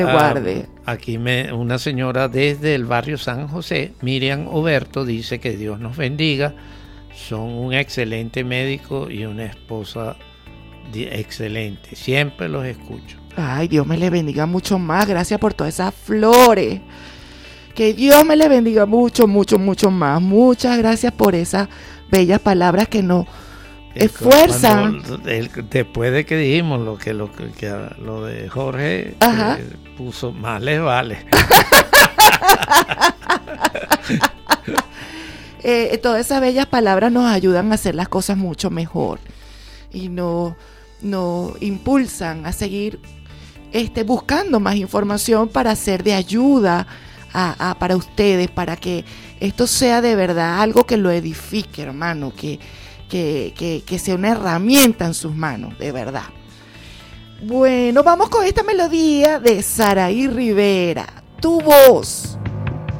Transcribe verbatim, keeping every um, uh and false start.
guarde. Ah, aquí me, una señora desde el barrio San José, Miriam Oberto, dice que Dios nos bendiga. Son un excelente médico y una esposa excelente. Siempre los escucho. Ay, Dios me le bendiga mucho más. Gracias por todas esas flores. Que Dios me le bendiga mucho, mucho, mucho más. Muchas gracias por esas bellas palabras que nos esfuerzan. Cuando, el, después de que dijimos lo que lo que, que lo de Jorge eh, puso, más les vale. eh, todas esas bellas palabras nos ayudan a hacer las cosas mucho mejor y nos, nos impulsan a seguir este, buscando más información para ser de ayuda a, a, para ustedes, para que esto sea de verdad algo que lo edifique, hermano, que, que, que, que sea una herramienta en sus manos, de verdad. Bueno, vamos con esta melodía de Saraí Rivera, Tu Voz.